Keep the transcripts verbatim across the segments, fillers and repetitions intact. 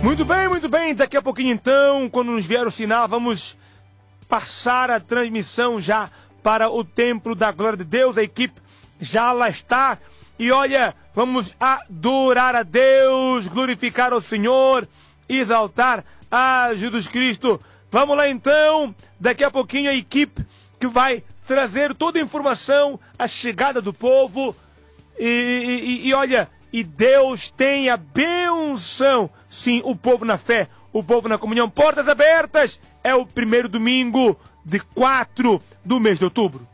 Muito bem, muito bem. Daqui a pouquinho então, quando nos vier o sinal, vamos passar a transmissão já para o Templo da Glória de Deus. A equipe já lá está. E olha, vamos adorar a Deus, glorificar o Senhor, exaltar a Jesus Cristo. Vamos lá então, daqui a pouquinho a equipe que vai trazer toda a informação, a chegada do povo. E, e, e olha, e Deus tem a benção, sim, o povo na fé, o povo na comunhão. Portas abertas, é o primeiro domingo de quatro do mês de outubro.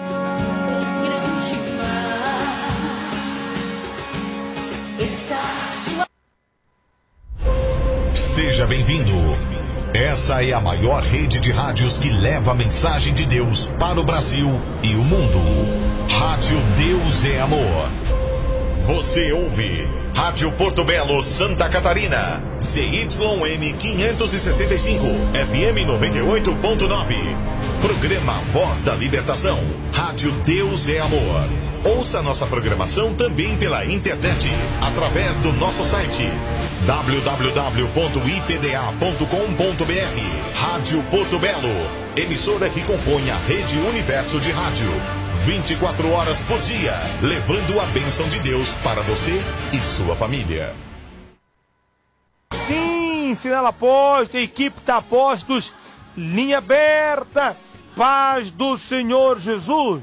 Seja bem-vindo. Essa é a maior rede de rádios que leva a mensagem de Deus para o Brasil e o mundo. Rádio Deus é Amor. Você ouve Rádio Porto Belo, Santa Catarina. C Y M quinhentos e sessenta e cinco, F M noventa e oito ponto nove. Programa Voz da Libertação. Rádio Deus é Amor. Ouça nossa programação também pela internet, através do nosso site w w w ponto i p d a ponto com ponto b r. Rádio Porto Belo, emissora que compõe a Rede Universo de Rádio. vinte e quatro horas por dia, levando a bênção de Deus para você e sua família. Sim, sinal aposto, a equipe está a postos, linha aberta, paz do Senhor Jesus.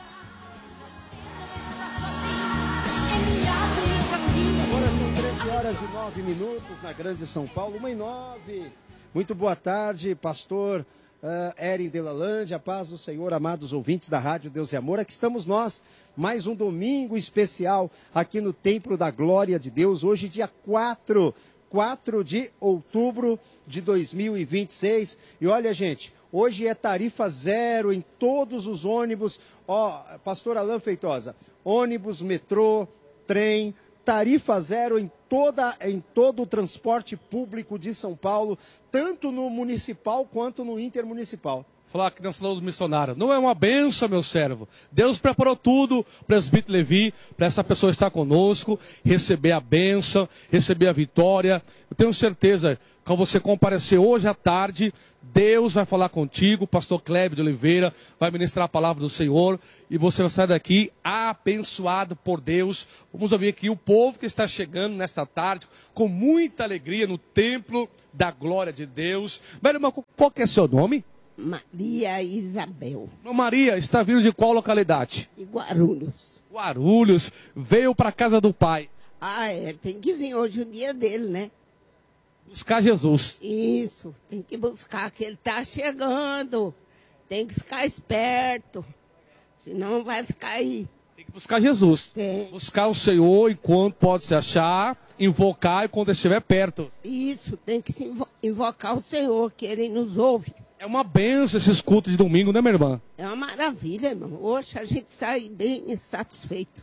Agora são treze horas e nove minutos na Grande São Paulo, uma e nove. Muito boa tarde, pastor Uh, Erin Delalândia, a paz do Senhor, amados ouvintes da Rádio Deus e Amor. Aqui estamos nós, mais um domingo especial aqui no Templo da Glória de Deus. Hoje, dia quatro, quatro de outubro de dois mil e vinte e seis. E olha, gente, hoje é tarifa zero em todos os ônibus. Ó, pastor Alain Feitosa, ônibus, metrô, trem, tarifa zero em, toda, em todo o transporte público de São Paulo, tanto no municipal quanto no intermunicipal. Falar que não falou dos missionários. Não é uma benção, meu servo. Deus preparou tudo, presbítero Levi, para essa pessoa estar conosco, receber a benção, receber a vitória. Eu tenho certeza, quando você comparecer hoje à tarde, Deus vai falar contigo, o pastor Cléber de Oliveira vai ministrar a palavra do Senhor e você vai sair daqui abençoado por Deus. Vamos ouvir aqui o povo que está chegando nesta tarde com muita alegria no templo da glória de Deus. Meu irmão, qual que é seu nome? Maria Isabel. Maria, está vindo de qual localidade? De Guarulhos. Guarulhos, veio para a casa do pai. Ah, é, tem que vir hoje o dia dele, né? Buscar Jesus. Isso, tem que buscar, que ele está chegando. Tem que ficar esperto, senão vai ficar aí. Tem que buscar Jesus. Tem. Buscar o Senhor enquanto pode se achar, invocar enquanto estiver perto. Isso, tem que se invo invocar o Senhor, que ele nos ouve. É uma benção esses cultos de domingo, né, minha irmã? É uma maravilha, irmão. Hoje a gente sai bem satisfeito.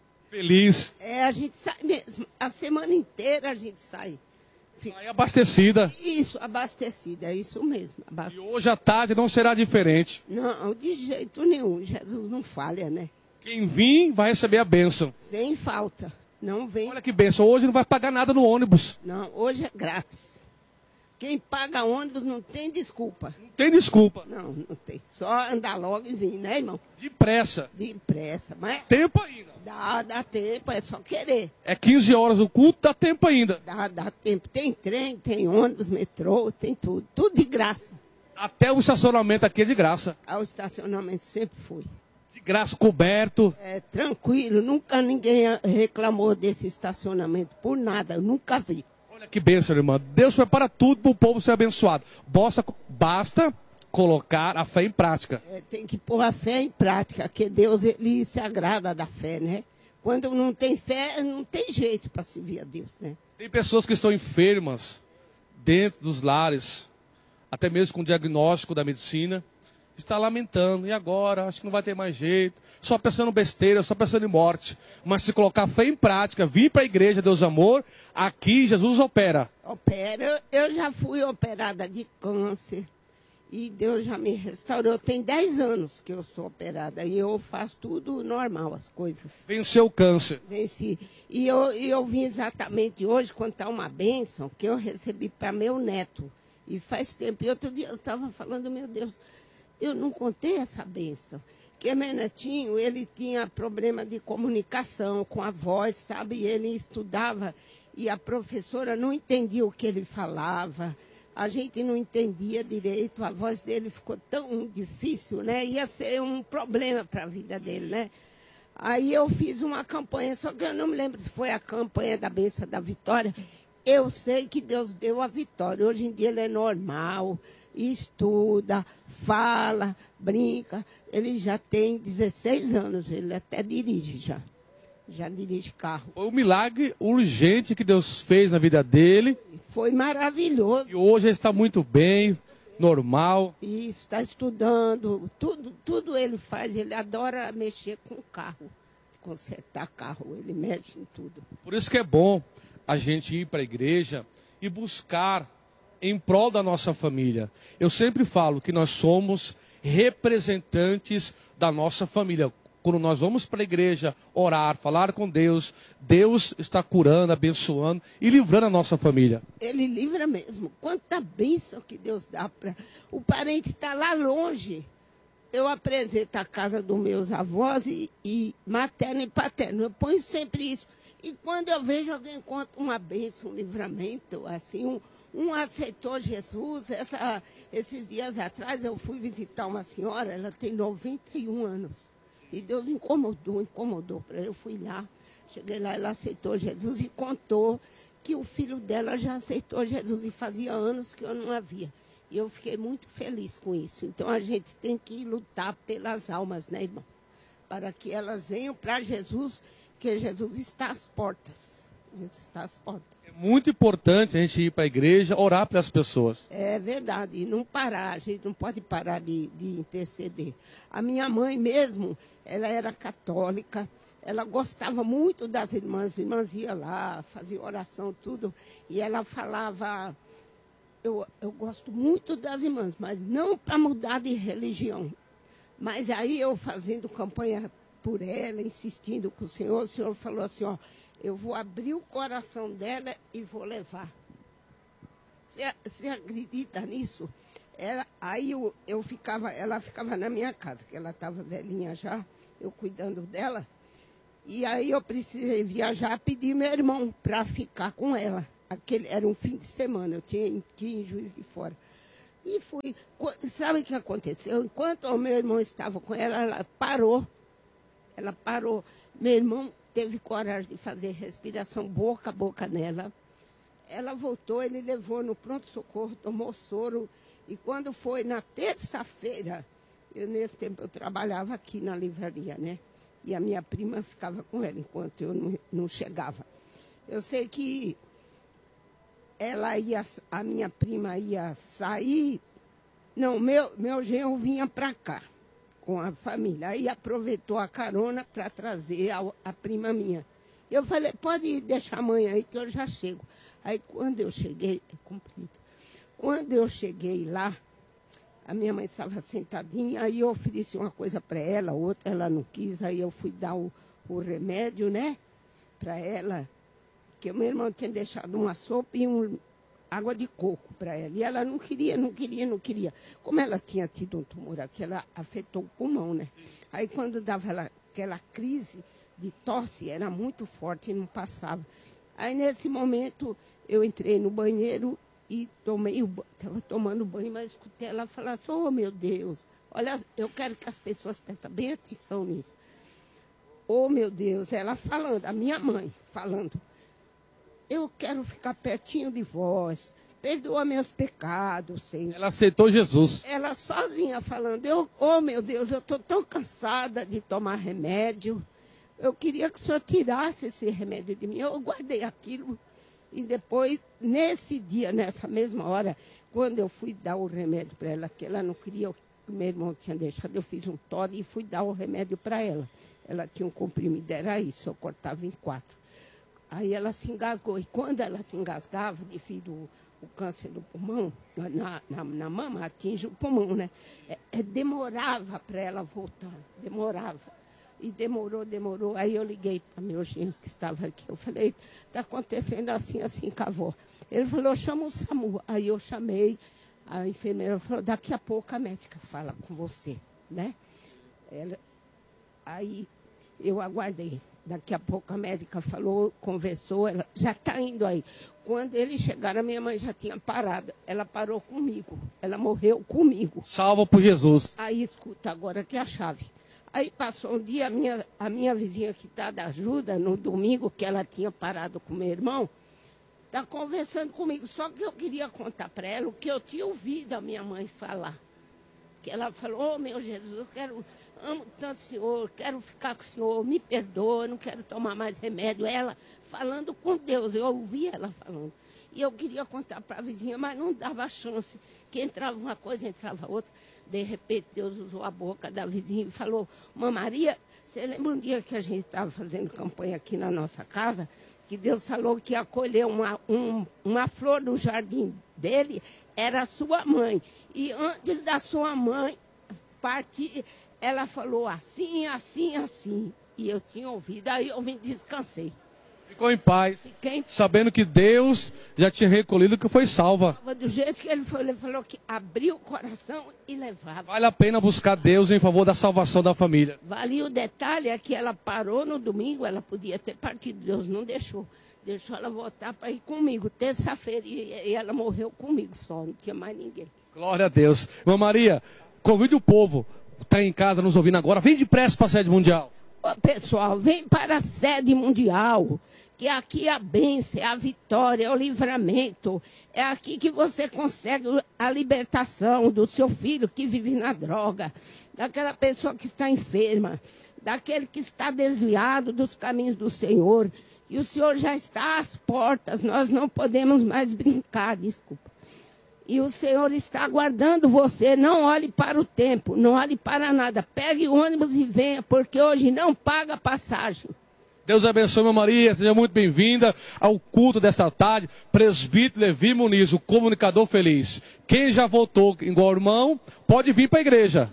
Feliz. É, a gente sai mesmo. A semana inteira a gente sai. Sai abastecida. Isso, abastecida, é isso mesmo. Abastecida. E hoje à tarde não será diferente. Não, de jeito nenhum. Jesus não falha, né? Quem vir vai receber a bênção. Sem falta. Não vem. Olha que bênção. Hoje não vai pagar nada no ônibus. Não, hoje é grátis. Quem paga ônibus não tem desculpa. Não tem desculpa. Não, não tem. Só andar logo e vir, né, irmão? Depressa. Depressa. Mas Tempo ainda. Dá, dá tempo, é só querer. É quinze horas o culto, dá tempo ainda. Dá, dá tempo. Tem trem, tem ônibus, metrô, tem tudo. Tudo de graça. Até o estacionamento aqui é de graça. Ah, o estacionamento sempre foi. De graça, coberto. É tranquilo. Nunca ninguém reclamou desse estacionamento por nada. Eu nunca vi. Olha que bênção, irmã. Deus prepara tudo para o povo ser abençoado. Basta, basta colocar a fé em prática. É, tem que pôr a fé em prática, que Deus ele se agrada da fé, né? Quando não tem fé, não tem jeito para servir a Deus, né? Tem pessoas que estão enfermas dentro dos lares, até mesmo com o diagnóstico da medicina, está lamentando. E agora? Acho que não vai ter mais jeito. Só pensando besteira, só pensando em morte. Mas se colocar fé em prática, vir para a igreja, Deus Amor, aqui Jesus opera. Opera. Eu já fui operada de câncer. E Deus já me restaurou. Tem dez anos que eu sou operada e eu faço tudo normal, as coisas. Venceu o câncer. Venci. E eu, e eu vim exatamente hoje contar uma bênção que eu recebi para meu neto. E faz tempo. E outro dia eu estava falando, meu Deus, eu não contei essa bênção. Porque meu netinho, ele tinha problema de comunicação com a voz, sabe? Ele estudava e a professora não entendia o que ele falava. A gente não entendia direito, a voz dele ficou tão difícil, né? Ia ser um problema para a vida dele, né? Aí eu fiz uma campanha, só que eu não me lembro se foi a campanha da Bênção da Vitória. Eu sei que Deus deu a vitória. Hoje em dia ele é normal, estuda, fala, brinca. Ele já tem dezesseis anos, ele até dirige já. Já dirige carro. Foi um milagre urgente que Deus fez na vida dele. Foi maravilhoso. E hoje ele está muito bem, normal. Isso, está estudando. Tudo, tudo ele faz. Ele adora mexer com o carro, consertar carro. Ele mexe em tudo. Por isso que é bom a gente ir para a igreja e buscar em prol da nossa família. Eu sempre falo que nós somos representantes da nossa família. Quando nós vamos para a igreja orar, falar com Deus, Deus está curando, abençoando e livrando a nossa família. Ele livra mesmo. Quanta bênção que Deus dá para... O parente está lá longe. Eu apresento a casa dos meus avós e, e materno e paterno. Eu ponho sempre isso. E quando eu vejo alguém conta uma bênção, um livramento, assim, um, um aceitou Jesus. Essa, esses dias atrás eu fui visitar uma senhora, ela tem noventa e um anos. E Deus incomodou, incomodou para eu fui lá. Cheguei lá, ela aceitou Jesus e contou que o filho dela já aceitou Jesus. E fazia anos que eu não havia. E eu fiquei muito feliz com isso. Então a gente tem que lutar pelas almas, né, irmão? Para que elas venham para Jesus, que Jesus está às portas. Jesus está às portas. É muito importante a gente ir para a igreja, orar pelas pessoas. É verdade, e não parar, a gente não pode parar de, de interceder. A minha mãe mesmo, ela era católica, ela gostava muito das irmãs, as irmãs iam lá, faziam oração, tudo, e ela falava, eu, eu gosto muito das irmãs, mas não para mudar de religião. Mas aí eu fazendo campanha por ela, insistindo com o Senhor, o Senhor falou assim, ó, eu vou abrir o coração dela e vou levar. Você, você acredita nisso? Ela, aí eu, eu ficava, ela ficava na minha casa, que ela estava velhinha já, eu cuidando dela. E aí eu precisei viajar, pedir meu irmão para ficar com ela. Aquele, era um fim de semana, eu tinha que ir em Juiz de Fora. E fui. Sabe o que aconteceu? Enquanto o meu irmão estava com ela, ela parou. Ela parou. Meu irmão teve coragem de fazer respiração boca a boca nela. Ela voltou, ele levou no pronto-socorro, tomou soro. E quando foi na terça-feira, eu nesse tempo eu trabalhava aqui na livraria, né? E a minha prima ficava com ela enquanto eu não, não chegava. Eu sei que ela ia, a minha prima ia sair. Não, meu, meu genro vinha para cá com a família. Aí aproveitou a carona para trazer a, a prima minha. Eu falei, pode deixar a mãe aí que eu já chego. Aí quando eu cheguei, é comprido. Quando eu cheguei lá, a minha mãe estava sentadinha, aí eu ofereci uma coisa para ela, outra ela não quis, aí eu fui dar o, o remédio, né, para ela, que o meu irmão tinha deixado uma sopa e um, água de coco para ela. E ela não queria, não queria, não queria. Como ela tinha tido um tumor aqui, ela afetou o pulmão, né? Aí quando dava ela, aquela crise de tosse, era muito forte e não passava. Aí nesse momento eu entrei no banheiro e tomei o banho, estava tomando banho, mas escutei ela falar assim, oh meu Deus, olha, eu quero que as pessoas prestem bem atenção nisso. Oh meu Deus, ela falando, a minha mãe falando, eu quero ficar pertinho de vós, perdoa meus pecados, Senhor. Ela aceitou Jesus. Ela sozinha falando, eu, oh meu Deus, eu estou tão cansada de tomar remédio, eu queria que o Senhor tirasse esse remédio de mim. Eu guardei aquilo e depois, nesse dia, nessa mesma hora, quando eu fui dar o remédio para ela, que ela não queria, o meu irmão tinha deixado, eu fiz um tole e fui dar o remédio para ela. Ela tinha um comprimido, era isso, eu cortava em quatro. Aí ela se engasgou. E quando ela se engasgava, devido ao câncer do pulmão, na, na, na mama, atinge o pulmão, né? É, é, demorava para ela voltar, demorava. E demorou, demorou. Aí eu liguei para meu genro que estava aqui. Eu falei, está acontecendo assim, assim com a avó. Ele falou, chama o SAMU. Aí eu chamei, a enfermeira falou, daqui a pouco a médica fala com você, né? Ela, aí eu aguardei. Daqui a pouco a médica falou, conversou, ela já está indo aí. Quando eles chegaram, a minha mãe já tinha parado. Ela parou comigo, ela morreu comigo. Salva por Jesus. Aí, escuta, agora que é a chave. Aí passou um dia, a minha, a minha vizinha que está da ajuda, no domingo, que ela tinha parado com meu irmão, está conversando comigo. Só que eu queria contar para ela o que eu tinha ouvido a minha mãe falar. Que ela falou, oh, meu Jesus, eu quero, amo tanto o Senhor, quero ficar com o Senhor, me perdoa, não quero tomar mais remédio. Ela falando com Deus, eu ouvi ela falando. E eu queria contar para a vizinha, mas não dava chance, que entrava uma coisa, entrava outra. De repente, Deus usou a boca da vizinha e falou, Mãe Maria, você lembra um dia que a gente estava fazendo campanha aqui na nossa casa, que Deus falou que ia colher uma, um, uma flor no jardim dele, era a sua mãe. E antes da sua mãe partir, ela falou assim, assim, assim. E eu tinha ouvido, aí eu me descansei. Ficou em paz, Fiquei... sabendo que Deus já tinha recolhido, que foi salva. Do jeito que ele falou, ele falou que abriu o coração e levava. Vale a pena buscar Deus em favor da salvação da família. Vale o detalhe é que ela parou no domingo, ela podia ter partido, Deus não deixou. Deixou ela voltar para ir comigo, terça-feira, e ela morreu comigo só, não tinha mais ninguém. Glória a Deus. Irmã Maria, convide o povo, está em casa nos ouvindo agora, vem depressa para a sede mundial. Ô, pessoal, vem para a sede mundial, que aqui é a bênção, é a vitória, é o livramento. É aqui que você consegue a libertação do seu filho que vive na droga, daquela pessoa que está enferma, daquele que está desviado dos caminhos do Senhor. E o Senhor já está às portas, nós não podemos mais brincar, desculpa. E o Senhor está aguardando você, não olhe para o tempo, não olhe para nada. Pegue o ônibus e venha, porque hoje não paga passagem. Deus abençoe, Irmã Maria, seja muito bem-vinda ao culto desta tarde. Presbítero Levi Muniz, o comunicador feliz. Quem já votou igual o irmão, pode vir para a igreja.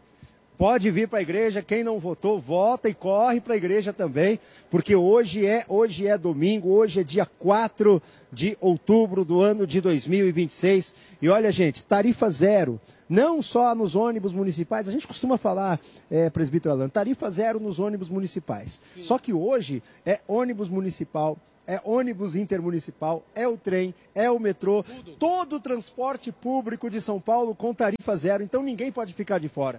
Pode vir para a igreja, quem não votou, vota e corre para a igreja também, porque hoje é, hoje é domingo, hoje é dia quatro de outubro do ano de dois mil e vinte e seis. E olha, gente, tarifa zero, não só nos ônibus municipais, a gente costuma falar, é, presbítero Alan, tarifa zero nos ônibus municipais. Sim. Só que hoje é ônibus municipal, é ônibus intermunicipal, é o trem, é o metrô, tudo. Todo o transporte público de São Paulo com tarifa zero, então ninguém pode ficar de fora.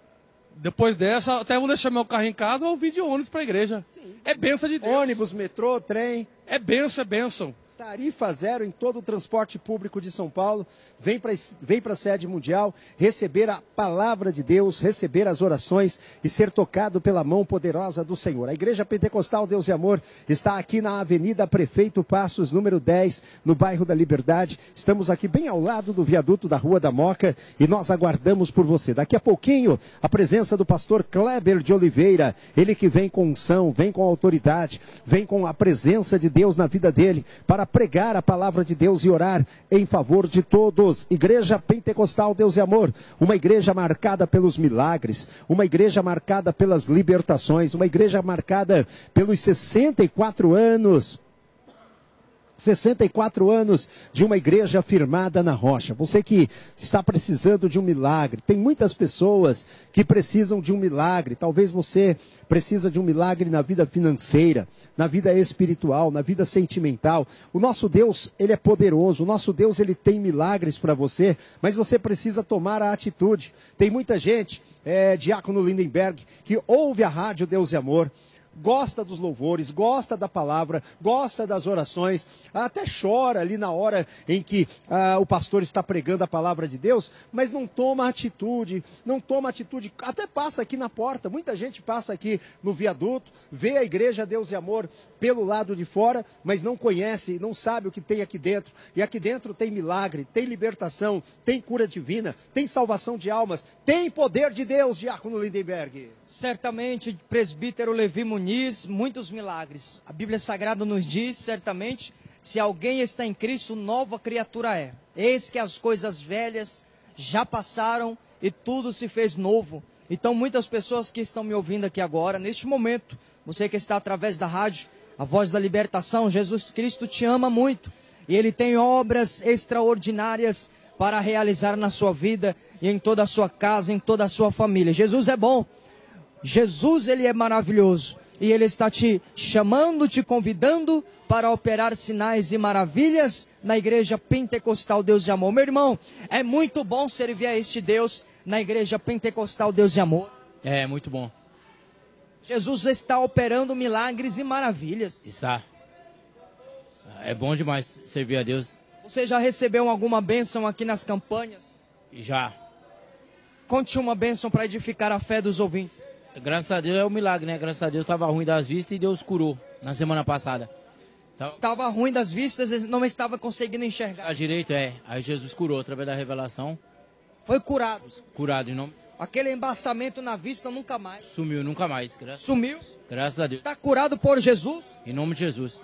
Depois dessa, até vou deixar meu carro em casa, vou vir de ônibus para a igreja. Sim. É bênção de Deus. Ônibus, metrô, trem. É bênção, é bênção. Tarifa zero em todo o transporte público de São Paulo. Vem para vem para a sede mundial, receber a palavra de Deus, receber as orações e ser tocado pela mão poderosa do Senhor. A Igreja Pentecostal Deus e Amor está aqui na Avenida Prefeito Passos, número dez, no bairro da Liberdade. Estamos aqui bem ao lado do viaduto da Rua da Moca e nós aguardamos por você. Daqui a pouquinho, a presença do pastor Kleber de Oliveira, ele que vem com unção, vem com autoridade, vem com a presença de Deus na vida dele, para pregar a palavra de Deus e orar em favor de todos. Igreja Pentecostal Deus e Amor, uma igreja marcada pelos milagres, uma igreja marcada pelas libertações, uma igreja marcada pelos sessenta e quatro anos sessenta e quatro anos de uma igreja firmada na rocha. Você que está precisando de um milagre, tem muitas pessoas que precisam de um milagre. Talvez você precisa de um milagre na vida financeira, na vida espiritual, na vida sentimental. O nosso Deus, ele é poderoso. O nosso Deus, ele tem milagres para você, mas você precisa tomar a atitude. Tem muita gente, é, Diácono Lindenberg, que ouve a rádio Deus e Amor, gosta dos louvores, gosta da palavra, gosta das orações, até chora ali na hora em que ah, o pastor está pregando a palavra de Deus, mas não toma atitude, não toma atitude, até passa aqui na porta, muita gente passa aqui no viaduto, vê a igreja Deus e Amor pelo lado de fora, mas não conhece, não sabe o que tem aqui dentro, e aqui dentro tem milagre, tem libertação, tem cura divina, tem salvação de almas, tem poder de Deus, Diácono Lindenberg. Certamente, presbítero Levi Muniz, Muniz, muitos milagres. A Bíblia Sagrada nos diz, certamente, se alguém está em Cristo, nova criatura é. Eis que as coisas velhas já passaram e tudo se fez novo. Então, muitas pessoas que estão me ouvindo aqui agora, neste momento, você que está através da rádio, a Voz da Libertação, Jesus Cristo te ama muito. E Ele tem obras extraordinárias para realizar na sua vida e em toda a sua casa, em toda a sua família. Jesus é bom. Jesus, Ele é maravilhoso. E Ele está te chamando, te convidando para operar sinais e maravilhas na Igreja Pentecostal Deus de Amor. Meu irmão, é muito bom servir a este Deus na Igreja Pentecostal Deus de Amor. É, muito bom. Jesus está operando milagres e maravilhas. Está. É bom demais servir a Deus. Você já recebeu alguma bênção aqui nas campanhas? Já. Conte uma bênção para edificar a fé dos ouvintes. Graças a Deus é um milagre, né? Graças a Deus estava ruim das vistas e Deus curou na semana passada. Então, estava ruim das vistas, não estava conseguindo enxergar. A direito é. Aí Jesus curou através da revelação. Foi curado. Curado em nome. Aquele embaçamento na vista nunca mais. Sumiu nunca mais. Graças... Sumiu. Graças a Deus. Está curado por Jesus. Em nome de Jesus.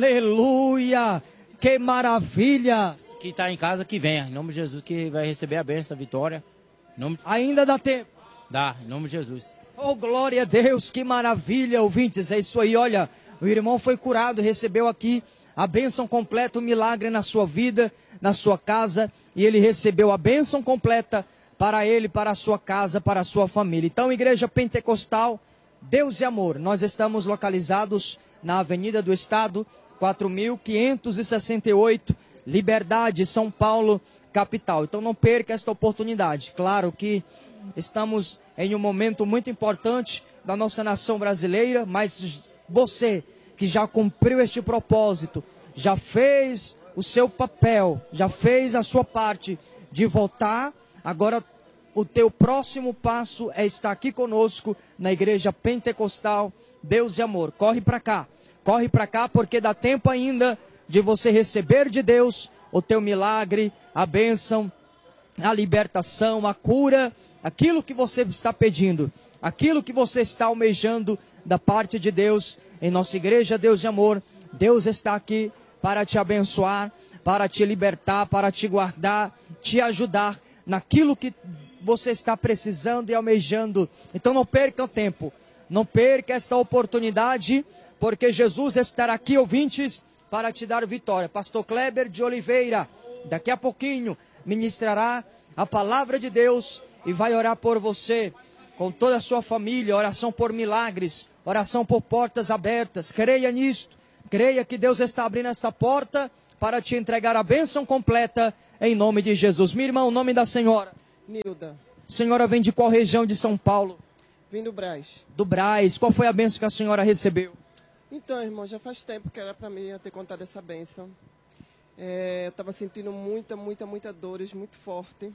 Aleluia. Que maravilha. Que está em casa que venha. Em nome de Jesus que vai receber a bênção, a vitória. Em nome de... Ainda dá tempo. Dá. Em nome de Jesus. Oh, glória a Deus, que maravilha, ouvintes, é isso aí, olha, o irmão foi curado, recebeu aqui a bênção completa, o milagre na sua vida, na sua casa, e ele recebeu a bênção completa para ele, para a sua casa, para a sua família. Então, Igreja Pentecostal, Deus e Amor, nós estamos localizados na Avenida do Estado, quatro mil quinhentos e sessenta e oito, Liberdade, São Paulo, capital. Então, não perca esta oportunidade, claro que estamos em um momento muito importante da nossa nação brasileira, mas você que já cumpriu este propósito, já fez o seu papel, já fez a sua parte de votar, agora o teu próximo passo é estar aqui conosco na Igreja Pentecostal Deus e Amor. Corre para cá, corre para cá porque dá tempo ainda de você receber de Deus o teu milagre, a bênção, a libertação, a cura, aquilo que você está pedindo, aquilo que você está almejando da parte de Deus, em nossa Igreja Deus de Amor, Deus está aqui para te abençoar, para te libertar, para te guardar, te ajudar naquilo que você está precisando e almejando. Então não perca o tempo, não perca esta oportunidade, porque Jesus estará aqui, ouvintes, para te dar vitória. Pastor Kleber de Oliveira, daqui a pouquinho, ministrará a palavra de Deus e vai orar por você, com toda a sua família, oração por milagres, oração por portas abertas. Creia nisto, creia que Deus está abrindo esta porta para te entregar a bênção completa, em nome de Jesus. Minha irmã, o nome da senhora? Nilda. Senhora vem de qual região de São Paulo? Vim do Brás. Do Brás. Qual foi a bênção que a senhora recebeu? Então, irmão, já faz tempo que era para mim eu ter contado essa bênção. É, eu estava sentindo muita, muita, muita dores, muito forte.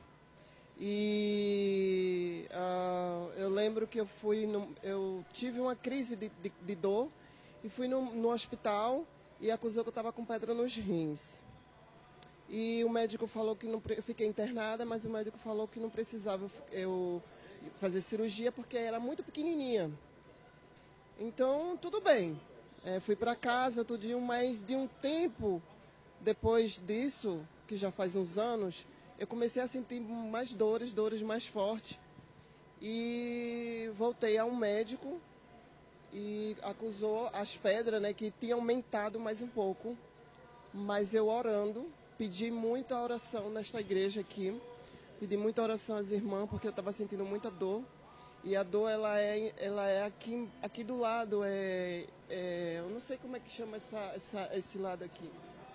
E uh, eu lembro que eu fui, no, eu tive uma crise de, de, de dor e fui no, no hospital e acusou que eu estava com pedra nos rins. E o médico falou que não, eu fiquei internada, mas o médico falou que não precisava eu fazer cirurgia porque era muito pequenininha. Então, tudo bem. É, fui para casa, tudinho, mas de um tempo depois disso, que já faz uns anos, eu comecei a sentir mais dores, dores mais fortes. E voltei a um médico e acusou as pedras, né, que tinha aumentado mais um pouco. Mas eu orando, pedi muita oração nesta igreja aqui. Pedi muita oração às irmãs, porque eu estava sentindo muita dor. E a dor, ela é, ela é aqui, aqui do lado. É, é, eu não sei como é que chama essa, essa, esse lado aqui.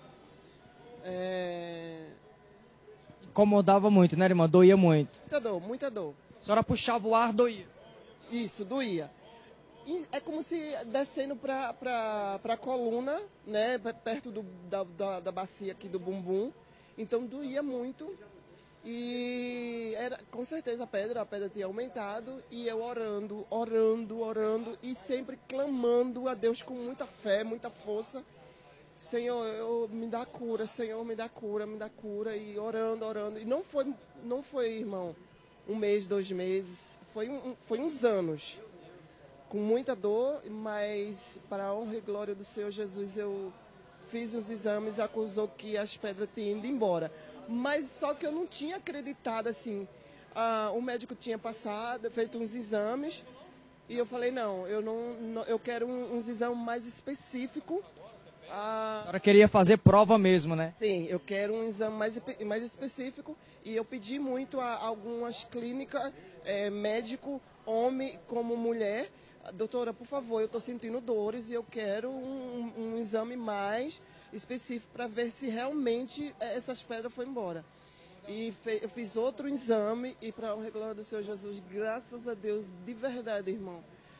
É... Incomodava muito, né, irmã? Doía muito. Muita dor, muita dor. A senhora puxava o ar, doía. Isso, doía. E é como se descendo para a coluna, né, perto do, da, da, da bacia aqui do bumbum. Então doía muito. E era, com certeza a pedra, a pedra tinha aumentado. E eu orando, orando, orando e sempre clamando a Deus com muita fé, muita força. Senhor, eu, me dá cura, Senhor, me dá cura, me dá cura. E orando, orando. E não foi, não foi, irmão, um mês, dois meses. Foi, um, foi uns anos. com muita dor, mas para a honra e glória do Senhor Jesus, eu fiz os exames, acusou que as pedras tinham ido embora. Mas só que eu não tinha acreditado assim. Ah, o médico tinha passado, feito uns exames, e eu falei, não, eu, não, não, eu quero um, uns exames mais específicos. Ah, a senhora queria fazer prova mesmo, né? Sim, eu quero um exame mais, mais específico, e eu pedi muito a algumas clínicas, é, médico, homem como mulher, doutora, por favor, eu estou sentindo dores e eu quero um, um exame mais específico para ver se realmente essas pedras foram embora. E fe, eu fiz outro exame e para o glória do Senhor Jesus, graças a Deus, de verdade, irmão,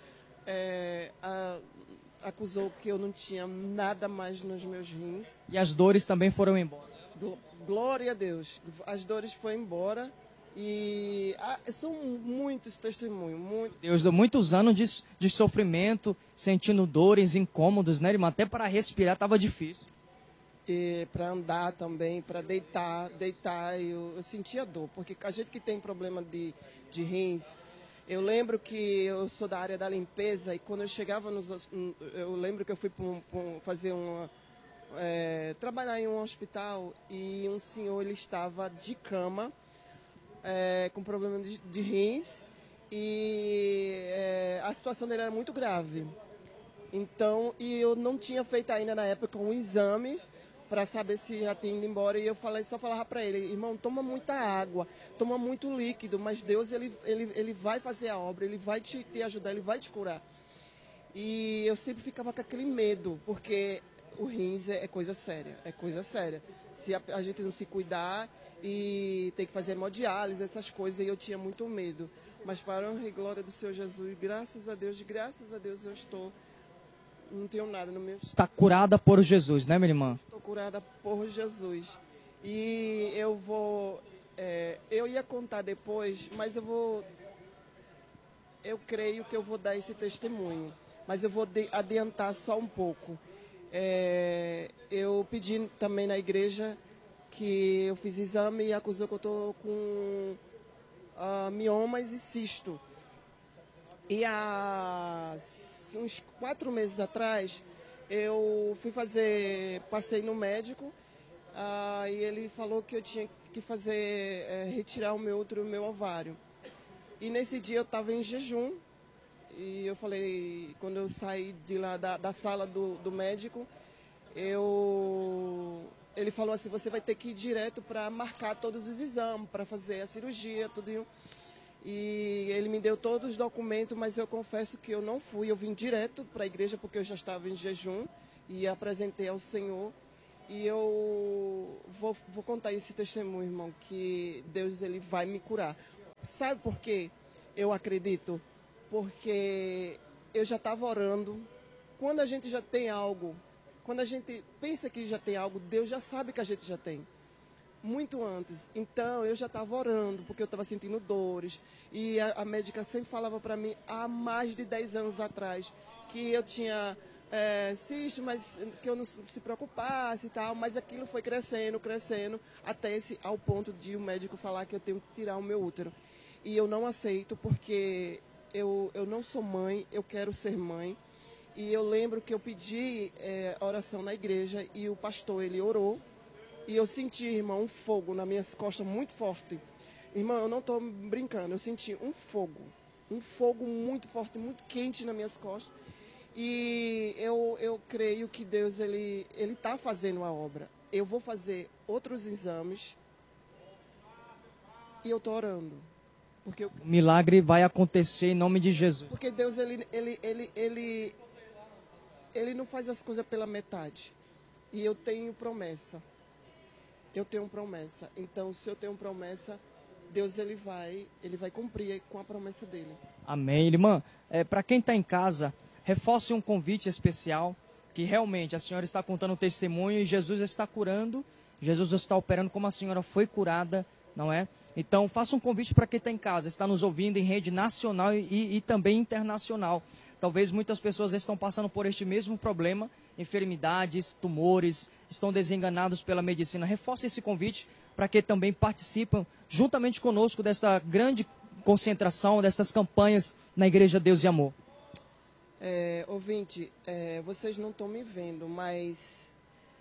é, a, acusou que eu não tinha nada mais nos meus rins. E as dores também foram embora. Glória a Deus, as dores foram embora. E ah, são muitos testemunhos. Muito... Deus deu muitos anos de, de sofrimento, sentindo dores, incômodos, né, irmão? Até para respirar estava difícil. E para andar também, para deitar, deitar, eu, eu sentia dor. Porque a gente que tem problema de, de rins, eu lembro que eu sou da área da limpeza e quando eu chegava nos... Eu lembro que eu fui pra um, pra um, fazer uma... É, trabalhar em um hospital e um senhor, ele estava de cama, É, com problema de, de rins e é, a situação dele era muito grave. Então, e eu não tinha feito ainda na época um exame para saber se já tinha ido embora. E eu falei, só falava para ele, irmão, toma muita água, toma muito líquido, mas Deus ele, ele, ele vai fazer a obra, ele vai te, te ajudar, ele vai te curar. E eu sempre ficava com aquele medo, porque o rins é, é coisa séria, é coisa séria. Se a, a gente não se cuidar e tem que fazer hemodiálise, essas coisas, e eu tinha muito medo. Mas para a honra e glória do Senhor Jesus, graças a Deus, graças a Deus eu estou, não tenho nada no meu... Está curada por Jesus, né, minha irmã? Estou curada por Jesus. E eu vou, é, eu ia contar depois, mas eu vou, eu creio que eu vou dar esse testemunho. Mas eu vou de, adiantar só um pouco. É, eu pedi também na igreja que eu fiz exame e acusou que eu estou com uh, miomas e cisto. E há uns quatro meses atrás, eu fui fazer, passei no médico, uh, e ele falou que eu tinha que fazer, é, retirar o meu outro, o meu ovário. E nesse dia eu estava em jejum, e eu falei, quando eu saí de lá da, da sala do, do médico, eu... Ele falou assim, você vai ter que ir direto para marcar todos os exames, para fazer a cirurgia, tudo. E ele me deu todos os documentos, mas eu confesso que eu não fui. Eu vim direto para a igreja porque eu já estava em jejum e apresentei ao Senhor. E eu vou, vou contar esse testemunho, irmão, que Deus ele vai me curar. Sabe por quê? Eu acredito. Porque eu já estava orando. Quando a gente já tem algo... Quando a gente pensa que já tem algo, Deus já sabe que a gente já tem. Muito antes. Então, eu já estava orando, porque eu estava sentindo dores. E a, a médica sempre falava para mim, há mais de dez anos atrás, que eu tinha é, cisto, mas que eu não se preocupasse e tal. Mas aquilo foi crescendo, crescendo, até esse, ao ponto de o médico falar que eu tenho que tirar o meu útero. E eu não aceito, porque eu, eu não sou mãe, eu quero ser mãe. E eu lembro que eu pedi é, oração na igreja e o pastor, ele orou. E eu senti, irmão, um fogo nas minhas costas muito forte. Irmão, eu não estou brincando, eu senti um fogo. Um fogo muito forte, muito quente nas minhas costas. E eu, eu creio que Deus, ele ele está fazendo a obra. Eu vou fazer outros exames e eu estou orando. Porque eu... O milagre vai acontecer em nome de Jesus. Porque Deus, ele... ele, ele, ele Ele não faz as coisas pela metade. E eu tenho promessa. Eu tenho promessa. Então, se eu tenho promessa, Deus ele vai, ele vai cumprir com a promessa dele. Amém. Irmã, é, para quem está em casa, reforce um convite especial, que realmente a senhora está contando um testemunho e Jesus está curando, Jesus está operando como a senhora foi curada, não é? Então, faça um convite para quem está em casa, está nos ouvindo em rede nacional e, e também internacional. Talvez muitas pessoas estão passando por este mesmo problema, enfermidades, tumores, estão desenganados pela medicina. Reforce esse convite para que também participem juntamente conosco desta grande concentração, destas campanhas na Igreja Deus e Amor. É, ouvinte, é, vocês não estão me vendo, mas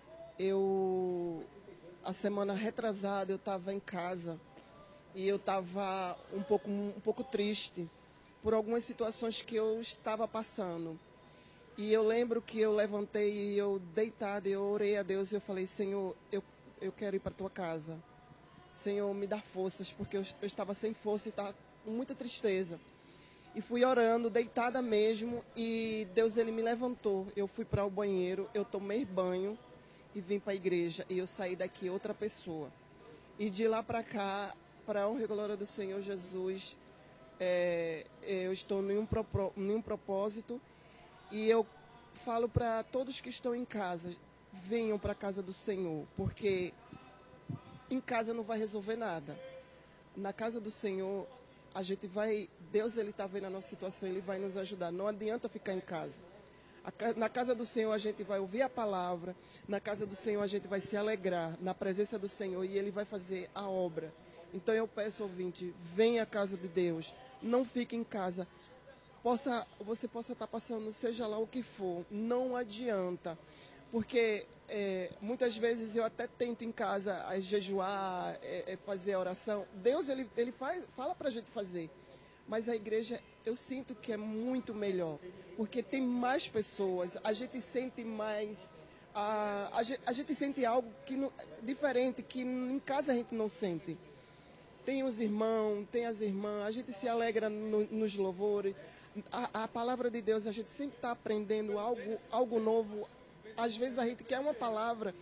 eu, a semana retrasada, eu estava em casa e eu estava um pouco, um pouco triste por algumas situações que eu estava passando. E eu lembro que eu levantei e eu deitada, eu orei a Deus e eu falei, Senhor, eu, eu quero ir para a tua casa. Senhor, me dá forças, porque eu, eu estava sem força e estava com muita tristeza. E fui orando, deitada mesmo, e Deus, ele me levantou. Eu fui para o banheiro, eu tomei banho e vim para a igreja. E eu saí daqui outra pessoa. E de lá para cá, para a honra e glória do Senhor Jesus, é, eu estou em um, propó- em um propósito. E eu falo para todos que estão em casa, venham para a casa do Senhor, porque em casa não vai resolver nada. Na casa do Senhor, a gente vai, Deus, ele está vendo a nossa situação, ele vai nos ajudar. Não adianta ficar em casa. Na casa do Senhor a gente vai ouvir a palavra, na casa do Senhor a gente vai se alegrar na presença do Senhor e ele vai fazer a obra. Então eu peço, ouvinte, venha à casa de Deus, não fique em casa. Possa, você possa estar passando, seja lá o que for, não adianta. Porque é, muitas vezes eu até tento em casa a jejuar, é, é fazer a oração. Deus, ele, ele faz, fala para a gente fazer. Mas a igreja, eu sinto que é muito melhor. Porque tem mais pessoas, a gente sente mais... A, a, gente, a gente sente algo que não, diferente, que em casa a gente não sente. Tem os irmãos, tem as irmãs, a gente se alegra no, nos louvores. A, a palavra de Deus, a gente sempre está aprendendo algo, algo novo. Às vezes a gente quer uma palavra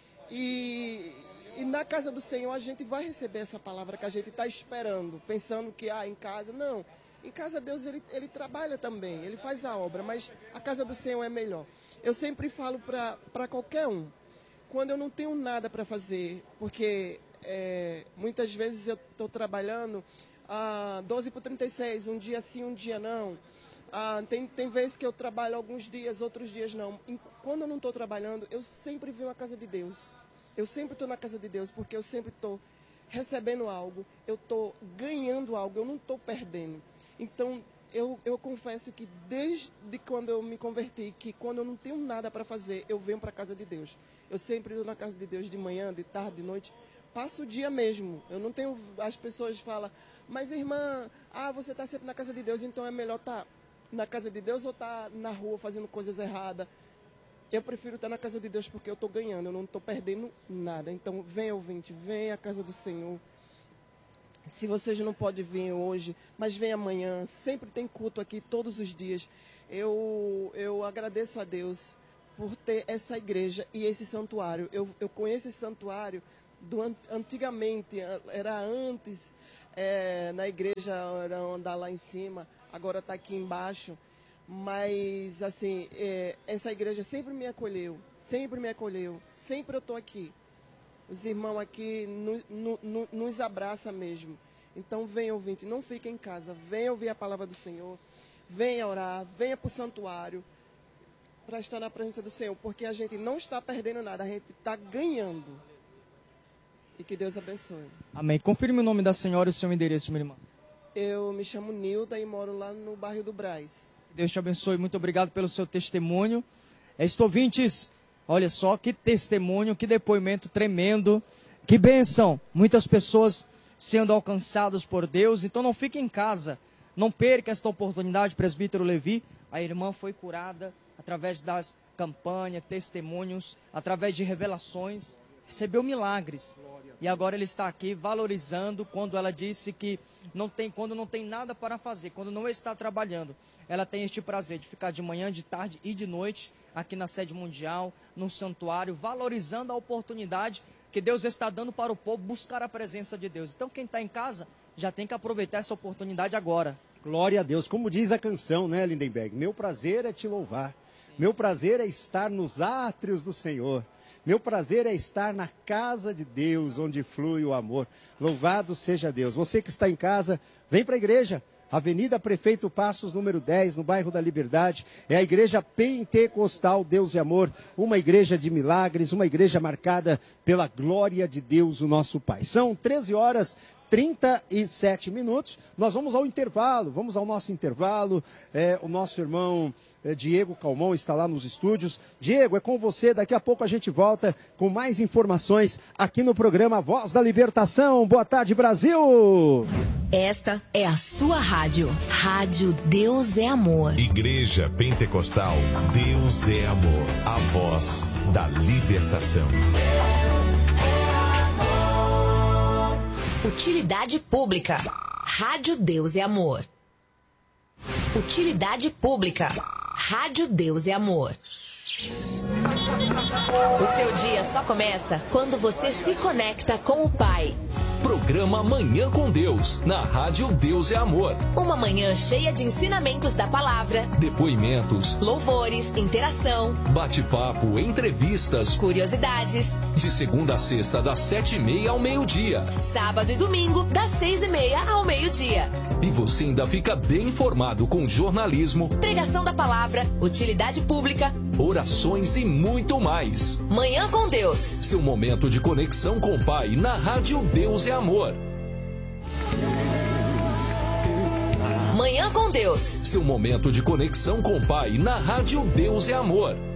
e, e na casa do Senhor a gente vai receber essa palavra que a gente está esperando, pensando que ah, em casa, não. Em casa Deus, ele, ele trabalha também, ele faz a obra, mas a casa do Senhor é melhor. Eu sempre falo para qualquer um, quando eu não tenho nada para fazer, porque é, muitas vezes eu estou trabalhando ah, doze por trinta e seis, um dia sim, um dia não. Ah, tem, tem vezes que eu trabalho alguns dias, outros dias não. Quando eu não estou trabalhando, eu sempre venho à casa de Deus. Eu sempre estou na casa de Deus, porque eu sempre estou recebendo algo, eu estou ganhando algo, eu não estou perdendo. Então, eu, eu confesso que desde quando eu me converti, que quando eu não tenho nada para fazer, eu venho para a casa de Deus. Eu sempre estou na casa de Deus de manhã, de tarde, de noite. Passo o dia mesmo. Eu não tenho... As pessoas falam, mas irmã, ah, você está sempre na casa de Deus, então é melhor estar... Tá na casa de Deus ou estar na rua fazendo coisas erradas? Eu prefiro estar na casa de Deus porque eu estou ganhando, eu não estou perdendo nada. Então, venha, ouvinte, venha à casa do Senhor. Se vocês não podem vir hoje, mas venha amanhã. Sempre tem culto aqui, todos os dias. Eu, eu agradeço a Deus por ter essa igreja e esse santuário. Eu, eu conheço esse santuário do, antigamente, era antes, é, na igreja, era andar lá em cima. Agora está aqui embaixo, mas assim, é, essa igreja sempre me acolheu, sempre me acolheu, sempre eu estou aqui. Os irmãos aqui no, no, no, nos abraçam mesmo. Então venha, ouvinte, não fique em casa, venha ouvir a palavra do Senhor, venha orar, venha para o santuário, para estar na presença do Senhor, porque a gente não está perdendo nada, a gente está ganhando. E que Deus abençoe. Amém. Confirme o nome da senhora e o seu endereço, minha irmã. Eu me chamo Nilda e moro lá no bairro do Brás. Deus te abençoe, muito obrigado pelo seu testemunho. Estou ouvintes, olha só que testemunho, que depoimento tremendo, que bênção. Muitas pessoas sendo alcançadas por Deus, então não fique em casa, não perca esta oportunidade, presbítero Levi. A irmã foi curada através das campanhas, testemunhos, através de revelações, recebeu milagres. E agora ele está aqui valorizando quando ela disse que não tem, quando não tem nada para fazer, quando não está trabalhando. Ela tem este prazer de ficar de manhã, de tarde e de noite aqui na sede mundial, no santuário, valorizando a oportunidade que Deus está dando para o povo buscar a presença de Deus. Então quem está em casa já tem que aproveitar essa oportunidade agora. Glória a Deus, como diz a canção, né, Lindenberg? Meu prazer é te louvar, meu prazer é estar nos átrios do Senhor. Meu prazer é estar na casa de Deus, onde flui o amor. Louvado seja Deus. Você que está em casa, vem para a igreja. Avenida Prefeito Passos, número dez, no bairro da Liberdade. É a Igreja Pentecostal Deus e Amor, uma igreja de milagres, uma igreja marcada pela glória de Deus, o nosso Pai. São treze horas e trinta e sete minutos. Nós vamos ao intervalo, vamos ao nosso intervalo. É, o nosso irmão é, Diego Calmon está lá nos estúdios. Diego, é com você. Daqui a pouco a gente volta com mais informações aqui no programa Voz da Libertação. Boa tarde, Brasil! Esta é a sua rádio. Rádio Deus é Amor. Igreja Pentecostal Deus é Amor. A voz da libertação. Utilidade pública. Rádio Deus é Amor. Utilidade pública. Rádio Deus é Amor. O seu dia só começa quando você se conecta com o Pai. Programa Manhã com Deus, na Rádio Deus é Amor. Uma manhã cheia de ensinamentos da palavra, depoimentos, louvores, interação, bate-papo, entrevistas, curiosidades. De segunda a sexta, das sete e meia ao meio-dia. Sábado e domingo, das seis e meia ao meio-dia. E você ainda fica bem informado com jornalismo, pregação da palavra, utilidade pública, orações e muito mais. Manhã com Deus. Seu momento de conexão com o Pai na Rádio Deus é Amor. Manhã com Deus. Seu momento de conexão com o Pai na Rádio Deus é Amor.